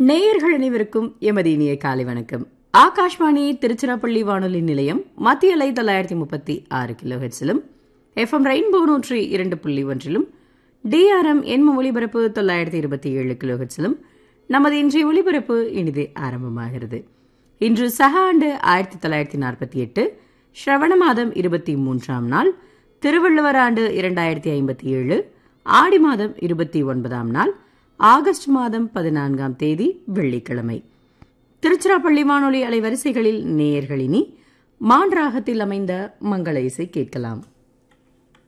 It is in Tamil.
நேயர்கள் அனைவருக்கும் எமது இனிய காலை வணக்கம். ஆகாஷ்வாணி திருச்சிராப்பள்ளி வானொலி நிலையம் மத்திய அலை 936 கிலோஹெர்ட்ஸிலும் FM ரெயின்போ 102.1 DRM எண்ம ஒலிபரப்பு 927 கிலோஹெர்ட்ஸிலும் நமது இன்றைய ஒலிபரப்பு இனிது ஆரம்பமாகிறது. இன்று சக ஆண்டு 1948 ஸ்ரவண மாதம் 23ஆம் நாள், திருவள்ளுவர் ஆண்டு 2057, ஆடி மாதம் 29ஆம் நாள், ஆகஸ்ட் மாதம் 14ஆம் தேதி வெள்ளிக்கிழமை. திருச்சிராப்பள்ளி வானொலி அலைவரிசைகளில் நேயர்களினி மான் ராகத்தில் அமைந்த மங்கள இசை கேட்கலாம்.